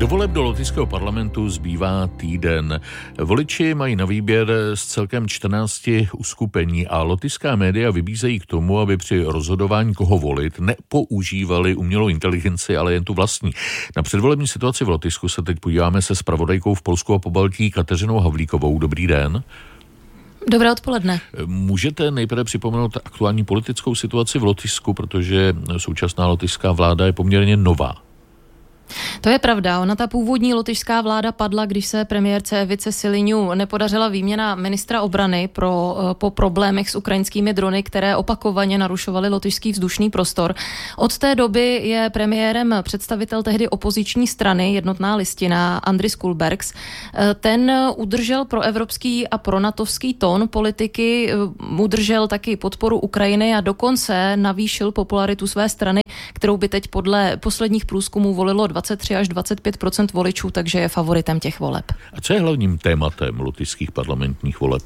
Do voleb do lotyšského parlamentu zbývá týden. Voliči mají na výběr z celkem 14 uskupení a lotyšská média vybízejí k tomu, aby při rozhodování, koho volit, nepoužívali umělou inteligenci, ale jen tu vlastní. Na předvolební situaci v Lotyšsku se teď podíváme se zpravodajkou v Polsku a Pobaltí Kateřinou Havlíkovou. Dobrý den. Dobré odpoledne. Můžete nejprve připomenout aktuální politickou situaci v Lotyšsku, protože současná lotyšská vláda je poměrně nová. To je pravda. Ona ta původní lotyšská vláda padla, když se premiérce Evice Siliňu nepodařila výměna ministra obrany po problémech s ukrajinskými drony, které opakovaně narušovaly lotyšský vzdušný prostor. Od té doby je premiérem představitel tehdy opoziční strany Jednotná listina Andris Kulbergs. Ten udržel proevropský a pronatovský tón politiky, udržel taky podporu Ukrajiny a dokonce navýšil popularitu své strany, kterou by teď podle posledních průzkumů volilo 23 až 25% voličů, takže je favoritem těch voleb. A co je hlavním tématem lotyšských parlamentních voleb?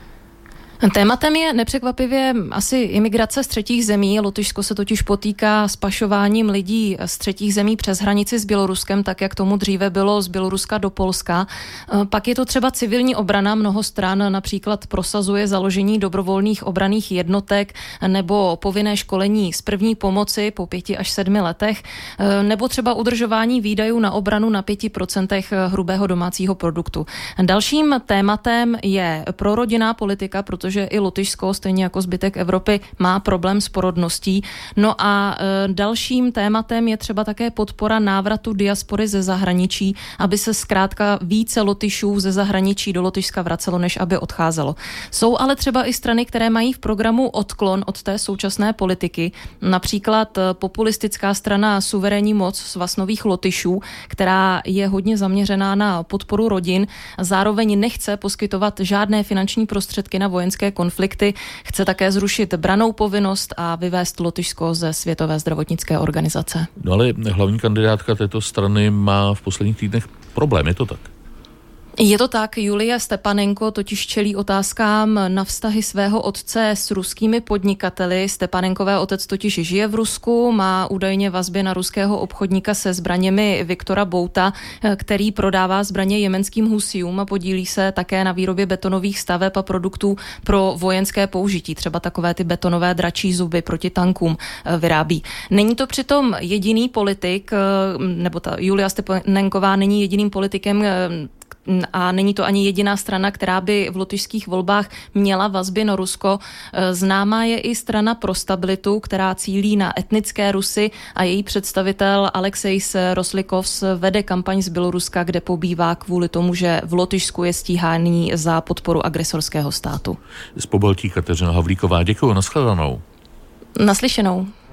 Tématem je nepřekvapivě asi imigrace z třetích zemí. Lotyšsko se totiž potýká s pašováním lidí z třetích zemí přes hranici s Běloruskem, tak jak tomu dříve bylo z Běloruska do Polska. Pak je to třeba civilní obrana. Mnoho stran například prosazuje založení dobrovolných obranných jednotek nebo povinné školení z první pomoci po 5 až 7 letech, nebo třeba udržování výdajů na obranu na 5% hrubého domácího produktu. Dalším tématem je prorodinná politika, protože i Lotyšsko, stejně jako zbytek Evropy, má problém s porodností. No a dalším tématem je třeba také podpora návratu diaspory ze zahraničí, aby se zkrátka více Lotyšů ze zahraničí do Lotyšska vracelo, než aby odcházelo. Jsou ale třeba i strany, které mají v programu odklon od té současné politiky. Například populistická strana Suverénní moc Svaz nových Lotyšů, která je hodně zaměřená na podporu rodin, zároveň nechce poskytovat žádné finanční prostředky na vojenské konflikty, chce také zrušit brannou povinnost a vyvést Lotyšsko ze Světové zdravotnické organizace. No ale hlavní kandidátka této strany má v posledních týdnech problém, je to tak? Je to tak, Julia Stepanenko totiž čelí otázkám na vztahy svého otce s ruskými podnikateli. Stepanenkové otec totiž žije v Rusku, má údajně vazby na ruského obchodníka se zbraněmi Viktora Bouta, který prodává zbraně jemenským Husijům a podílí se také na výrobě betonových staveb a produktů pro vojenské použití. Třeba takové ty betonové dračí zuby proti tankům vyrábí. Není to přitom jediný politik, nebo ta Julia Stepanenková není jediným politikem, a není to ani jediná strana, která by v lotyšských volbách měla vazby na Rusko. Známá je i strana Pro stabilitu, která cílí na etnické Rusy a její představitel Alexejs Roslikovs vede kampaň z Běloruska, kde pobývá kvůli tomu, že v Lotyšsku je stíhání za podporu agresorského státu. Z Pobaltí Kateřina Havlíková, děkuji, nashledanou. Naslyšenou.